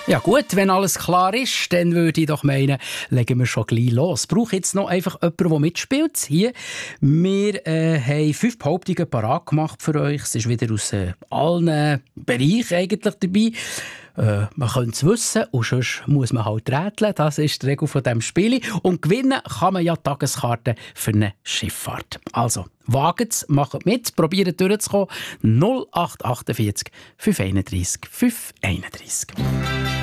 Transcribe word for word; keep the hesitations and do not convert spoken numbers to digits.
Ja gut, wenn alles klar ist, dann würde ich doch meinen, legen wir schon gleich los. Ich brauche jetzt noch einfach jemanden, der mitspielt. Hier, wir äh, haben fünf Behauptungen parat gemacht für euch. Es ist wieder aus äh, allen Bereichen eigentlich dabei. Äh, man könnte es wissen und sonst muss man halt rätseln. Das ist die Regel von diesem Spiel. Und gewinnen kann man ja Tageskarten für eine Schifffahrt. Also, wagt es, macht mit, probiert durchzukommen. null acht vier acht fünf eins eins fünf eins eins.